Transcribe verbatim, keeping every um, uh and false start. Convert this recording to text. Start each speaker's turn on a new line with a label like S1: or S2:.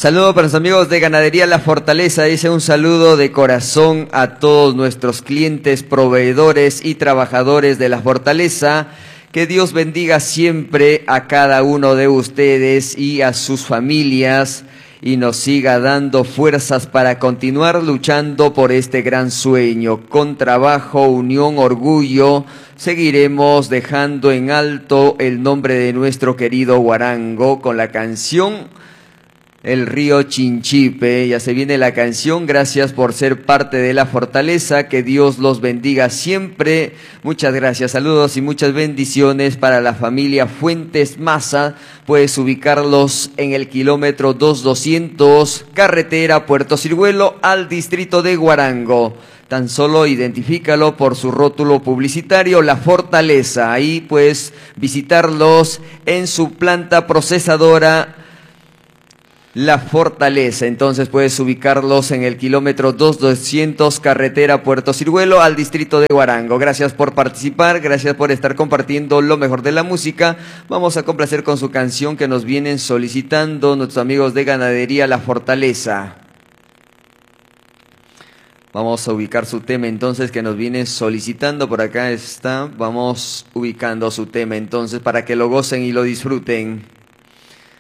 S1: Saludo para los amigos de Ganadería La Fortaleza. Dice un saludo de corazón a todos nuestros clientes, proveedores y trabajadores de La Fortaleza. Que Dios bendiga siempre a cada uno de ustedes y a sus familias y nos siga dando fuerzas para continuar luchando por este gran sueño. Con trabajo, unión, orgullo, seguiremos dejando en alto el nombre de nuestro querido Huarango con la canción El Río Chinchipe. Ya se viene la canción. Gracias por ser parte de La Fortaleza. Que Dios los bendiga siempre. Muchas gracias. Saludos y muchas bendiciones para la familia Fuentes Maza. Puedes ubicarlos en el kilómetro dos doscientos, carretera Puerto Ciruelo al distrito de Huarango. Tan solo identifícalo por su rótulo publicitario, La Fortaleza. Ahí puedes visitarlos en su planta procesadora La Fortaleza. Entonces puedes ubicarlos en el kilómetro dos doscientos, carretera Puerto Ciruelo al distrito de Huarango. Gracias por participar, gracias por estar compartiendo lo mejor de la música. Vamos a complacer con su canción que nos vienen solicitando nuestros amigos de Ganadería La Fortaleza. Vamos a ubicar su tema entonces que nos vienen solicitando. Por acá está. Vamos ubicando su tema entonces para que lo gocen y lo disfruten.